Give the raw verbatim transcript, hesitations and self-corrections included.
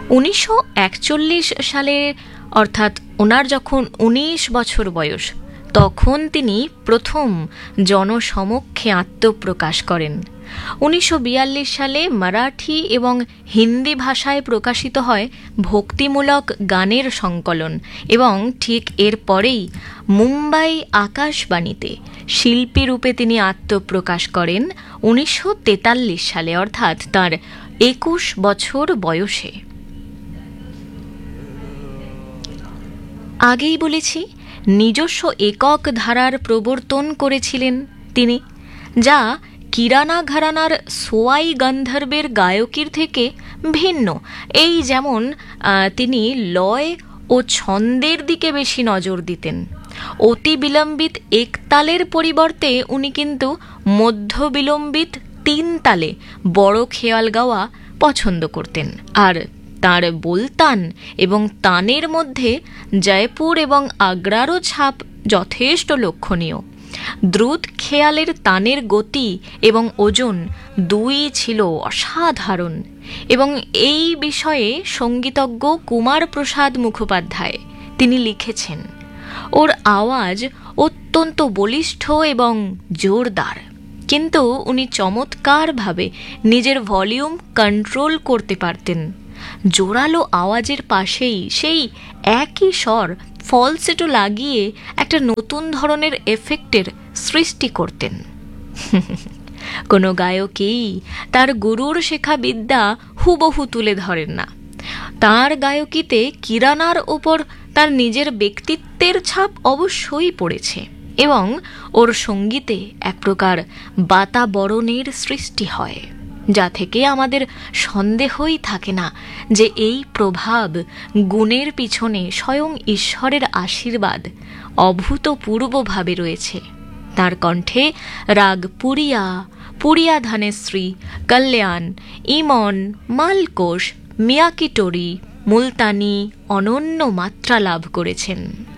উনিশশো একচল্লিশ সালে, অর্থাৎ ওনার যখন উনিশ বছর বয়স, তখন তিনি প্রথম জনসমক্ষে আত্মপ্রকাশ করেন। উনিশশো বিয়াল্লিশ সালে মারাঠি এবং হিন্দি ভাষায় প্রকাশিত হয় ভক্তিমূলক গানের সংকলন, এবং ঠিক এর পরেই মুম্বাই আকাশবাণীতে শিল্পী রূপে তিনি আত্মপ্রকাশ করেন উনিশশো তেতাল্লিশ সালে, অর্থাৎ তার একুশ বছর বয়সে। আগেই বলেছি, নিজস্ব একক ধারার প্রবর্তন করেছিলেন তিনি, যা কিরানা ঘরানার সোয়াই গন্ধর্বের গায়কীর থেকে ভিন্ন। এই যেমন তিনি লয় ও ছন্দের দিকে বেশি নজর দিতেন। অতি বিলম্বিত একতালের পরিবর্তে উনি কিন্তু মধ্য বিলম্বিত তিন তালে বড় খেয়াল গাওয়া পছন্দ করতেন। আর তার বোলতান এবং তানের মধ্যে জয়পুর এবং আগ্রারও ছাপ যথেষ্ট লক্ষণীয়। দ্রুত খেয়ালের তানের গতি এবং ওজন দুই ছিল অসাধারণ, এবং এই বিষয়ে সঙ্গীতজ্ঞ কুমার প্রসাদ মুখোপাধ্যায় তিনি লিখেছেন, ওর আওয়াজ অত্যন্ত বলিষ্ঠ এবং জোরদার, কিন্তু উনি চমৎকারভাবে নিজের ভলিউম কন্ট্রোল করতে পারতেন। জোরালো আওয়াজের পাশেই সেই একই স্বর ফলসেটো লাগিয়ে একটা নতুন ধরনের এফেক্টের সৃষ্টি করতেন। কোনো গায়কই তার গুরুর শেখা বিদ্যা হুবহু তুলে ধরেন না। তার গায়কীতে কিরানার ওপর তার নিজের ব্যক্তিত্বের ছাপ অবশ্যই পড়েছে, এবং ওর সঙ্গীতে এক প্রকার বাতাবরণের সৃষ্টি হয়, যা থেকে আমাদের সন্দেহই থাকে না যে এই প্রভাব গুণের পিছনে স্বয়ং ঈশ্বরের আশীর্বাদ অভূতপূর্বভাবে রয়েছে। তার কণ্ঠে রাগ পুরিয়া, পুরিয়া ধানেশ্রী, কল্যাণ, ইমন, মালকোষ, মিয়াকিটোরি, মুলতানি অনন্য মাত্রা লাভ করেছেন।